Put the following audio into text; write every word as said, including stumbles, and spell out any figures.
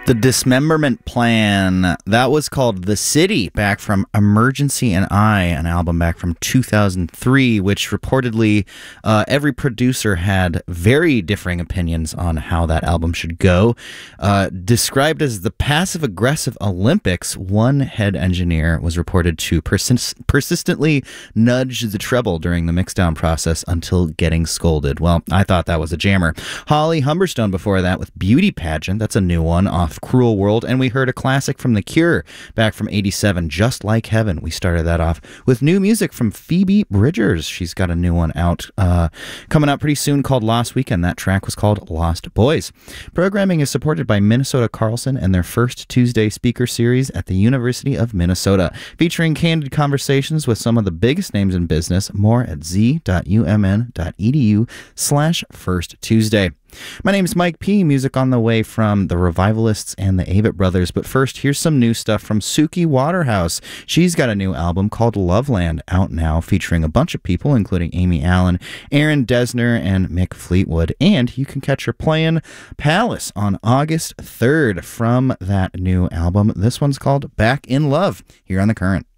The Dismemberment Plan, that was called The City, back from Emergency and I, an album back from two thousand three, which reportedly uh, every producer had very differing opinions on how that album should go. Uh, described as the passive-aggressive Olympics, one head engineer was reported to persis- persistently nudge the treble during the mixdown process until getting scolded. Well, I thought that was a jammer. Holly Humberstone before that with Beauty Pageant, that's a new one off Cruel World, and we heard a classic from The Cure back from eighty-seven, Just Like Heaven. We started that off with new music from Phoebe Bridgers. She's got a new one out, uh, coming out pretty soon called Lost Weekend. That track was called Lost Boys. Programming is supported by Minnesota Carlson and their first Tuesday speaker series at the University of Minnesota, featuring candid conversations with some of the biggest names in business. More at z.umn.edu slash first Tuesday. My name is Mike P. Music on the way from the Revivalists and the Avett Brothers. But first, here's some new stuff from Suki Waterhouse. She's got a new album called Loveland out now, featuring a bunch of people, including Amy Allen, Aaron Dessner, and Mick Fleetwood. And you can catch her playing Palace on August third from that new album. This one's called Back in Love, here on The Current.